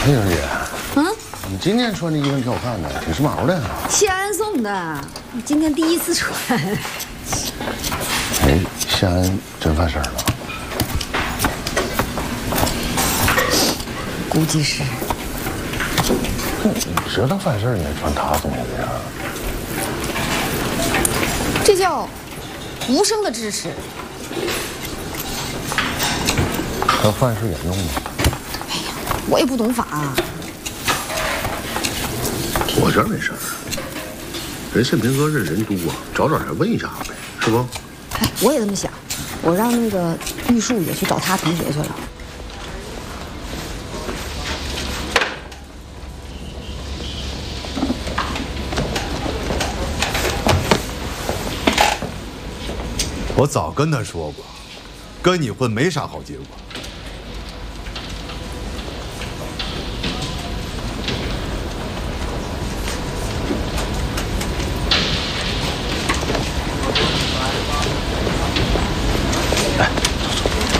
丽小姐， 你今天穿这衣服挺好看的，挺时髦的。 谢安送的，你今天第一次穿。 哎，夏安真犯事儿了。 估计是。 谁能犯事儿你还穿他送的呀？ 这叫无声的支持。 他犯事严重吗？ 哎呀，我也不懂法。 我这儿没事儿，人盛平哥这人多啊，找点人问一下呗，是不？ 哎，我也这么想，我让那个玉树也去找他同学去了。 我早跟他说过，跟你混没啥好结果。